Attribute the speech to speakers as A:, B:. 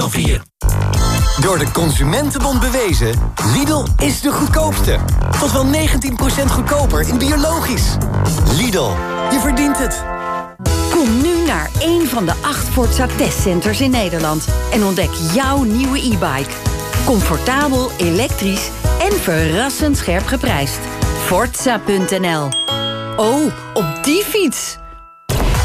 A: 04.
B: Door de Consumentenbond bewezen, Lidl is de goedkoopste. Tot wel 19% goedkoper in biologisch. Lidl, je verdient het.
C: Kom nu naar een van de 8 Forza testcenters in Nederland en ontdek jouw nieuwe e-bike. Comfortabel, elektrisch en verrassend scherp geprijsd. Forza.nl. Oh, op die fiets!